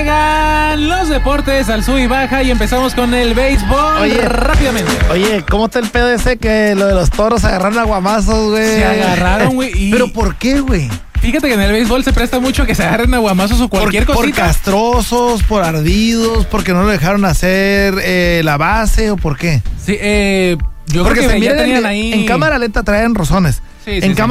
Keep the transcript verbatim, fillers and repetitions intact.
Llegan los deportes al sub y baja y empezamos con el béisbol. Oye, rápidamente. Oye, ¿cómo está el pedo ese que lo de los toros agarraron a guamazos, güey? Se agarraron, güey. Y... ¿Pero por qué, güey? Fíjate que en el béisbol se presta mucho que se agarren a guamazos o cualquier por, cosita. Por castrosos, por ardidos, porque no lo dejaron hacer eh, la base o por qué. Sí, eh, yo porque creo que se ya miren tenían en, ahí. En cámara lenta traen rozones. Sí, sí, en sí.